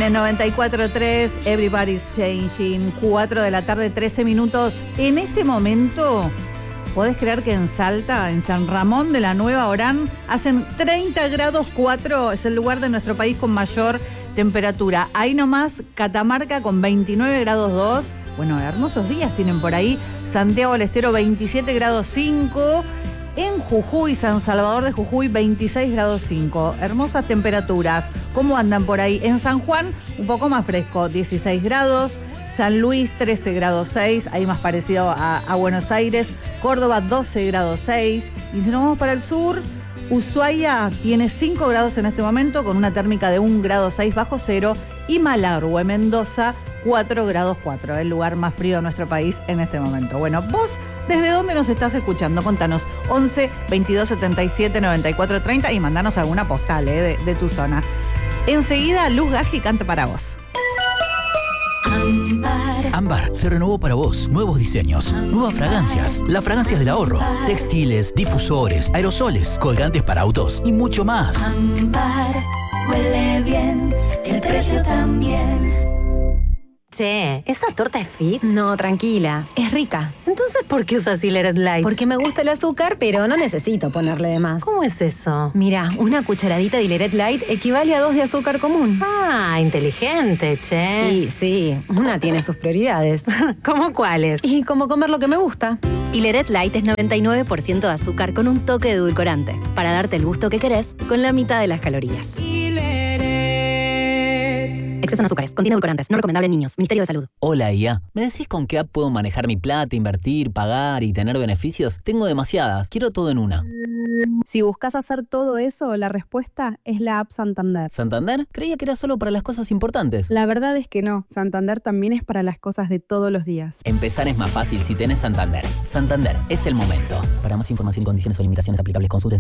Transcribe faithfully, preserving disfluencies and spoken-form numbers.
el noventa y cuatro punto tres, Everybody's Changing, cuatro de la tarde, trece minutos. En este momento, ¿podés creer que en Salta, en San Ramón de la Nueva Orán, hacen treinta grados cuatro? Es el lugar de nuestro país con mayor temperatura. Ahí nomás, Catamarca con veintinueve grados dos. Bueno, hermosos días tienen por ahí. Santiago del Estero, veintisiete grados cinco. En Jujuy, San Salvador de Jujuy, veintiséis grados cinco. Hermosas temperaturas. ¿Cómo andan por ahí? En San Juan, un poco más fresco, dieciséis grados. San Luis, trece grados seis, ahí más parecido a, a Buenos Aires. Córdoba, doce grados seis. Y si nos vamos para el sur, Ushuaia tiene cinco grados en este momento, con una térmica de un grado seis bajo cero. Y Malargüe, Mendoza, cuatro grados cuatro, el lugar más frío de nuestro país en este momento. Bueno, vos, ¿desde dónde nos estás escuchando? Contanos, once, veintidós, setenta y siete, noventa y cuatro, treinta y mandanos alguna postal eh, de, de tu zona. Enseguida, Luz Gaji canta para vos. Ámbar. Ámbar se renovó para vos. Nuevos diseños, Ámbar. Nuevas fragancias. Las fragancias del ahorro. Ámbar. Textiles, difusores, aerosoles, colgantes para autos y mucho más. Ámbar huele bien, el precio también. Che, ¿esa torta es fit? No, tranquila, es rica. Entonces, ¿por qué usas Hileret Light? Porque me gusta el azúcar, pero no necesito ponerle de más. ¿Cómo es eso? Mira, una cucharadita de Hileret Light equivale a dos de azúcar común. Ah, inteligente, che. Sí, sí, una tiene sus prioridades. ¿Cómo cuáles? Y como comer lo que me gusta. Hileret Light es noventa y nueve por ciento de azúcar con un toque de edulcorante, para darte el gusto que querés con la mitad de las calorías. Exceso en azúcares. Contiene edulcorantes. No recomendable en niños. Ministerio de Salud. Hola, I A. ¿Me decís con qué app puedo manejar mi plata, invertir, pagar y tener beneficios? Tengo demasiadas. Quiero todo en una. Si buscas hacer todo eso, la respuesta es la app Santander. ¿Santander? Creía que era solo para las cosas importantes. La verdad es que no. Santander también es para las cosas de todos los días. Empezar es más fácil si tenés Santander. Santander, es el momento. Para más información y condiciones o limitaciones aplicables, consulten